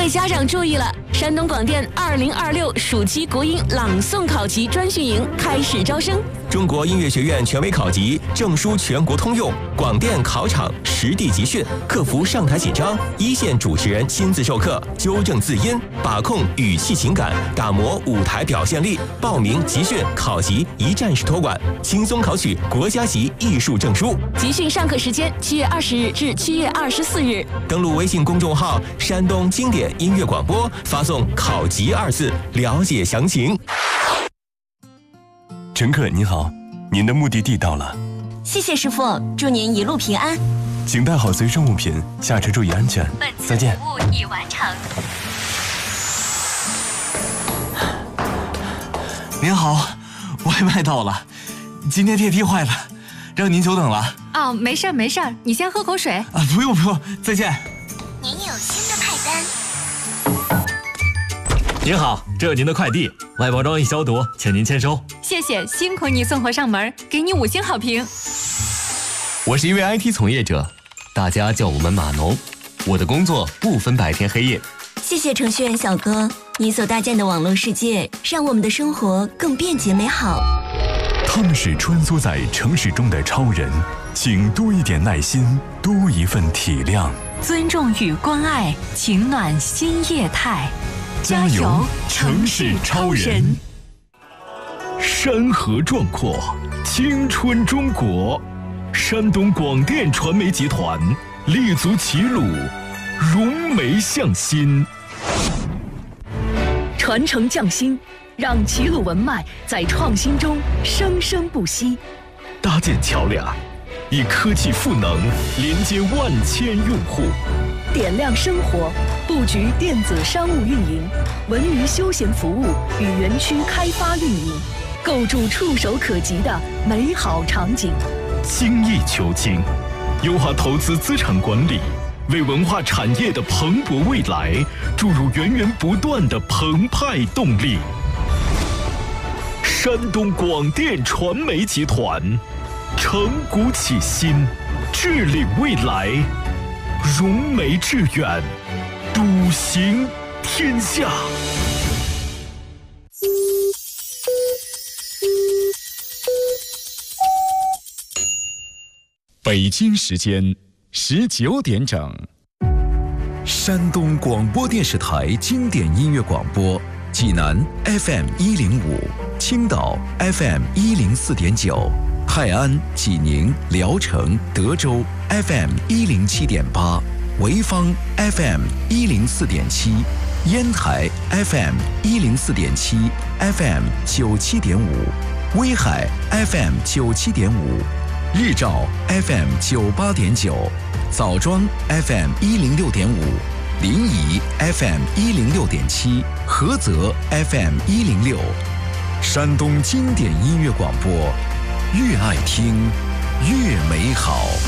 位家长注意了，山东广电2026暑期国音朗诵考级专训营开始招生。 中国音乐学院权威考级，证书全国通用，广电考场实地集训，克服上台紧张，一线主持人亲自授课，纠正字音，把控语气情感，打磨舞台表现力。报名集训考级一站式托管，轻松考取国家级艺术证书。 集训上课时间7月20日至7月24日。 登录微信公众号山东经典音乐广播，发送考级2字了解详情。 乘客您好，您的目的地到了。 谢谢师傅，祝您一路平安。 请带好随身物品，下车注意安全。再见。 服务已完成。 您好，外卖到了，今天电梯坏了，让您久等了。 哦，没事没事，你先喝口水。 啊，不用，再见。 您有新的派单。 您好，这有您的快递，外包装已消毒，请您签收。 谢谢，辛苦你送货上门，给你5星好评。 我是一位 IT 从业者，大家叫我们码农。我的工作不分白天黑夜。 谢谢程序员小哥，你所搭建的网络世界，让我们的生活更便捷美好。 他们是穿梭在城市中的超人，请多一点耐心，多一份体谅。 尊重与关爱，情暖新业态。 加油，城市超人！ 山河壮阔，青春中国。山东广电传媒集团立足齐鲁，融媒向心， 传承匠心，让齐鲁文脉在创新中生生不息。 搭建桥梁，以科技赋能连接万千用户。 点亮生活，布局电子商务运营、文娱休闲服务与园区开发运营，构筑触手可及的美好场景。 精益求精，优化投资资产管理，为文化产业的蓬勃未来注入源源不断的澎湃动力。山东广电传媒集团，承古启新，治理未来，融媒致远，笃行天下。 北京时间19点整。 山东广播电视台经典音乐广播，济南 FM105，青岛 FM104.9，泰安、济宁、聊城、德州 FM107.8，潍坊 FM104.7，烟台 FM104.7 FM97.5，威海 FM97.5，日照 FM98.9，枣庄 FM106.5，临沂 FM106.7，菏泽 FM106。山东经典音乐广播，越爱听越美好。